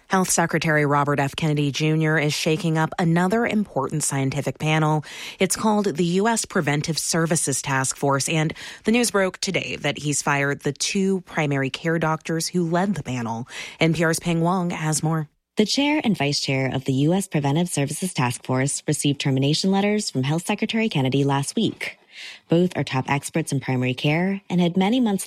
Health Secretary Robert F. Kennedy Jr. is shaking up another important scientific panel. It's called the U.S. Preventive Services Task Force, and the news broke today that he's fired the 2 primary care doctors who led the panel. NPR's Peng Wong has more. The chair and vice chair of the U.S. Preventive Services Task Force received termination letters from Health Secretary Kennedy last week. Both are top experts in primary care and had many months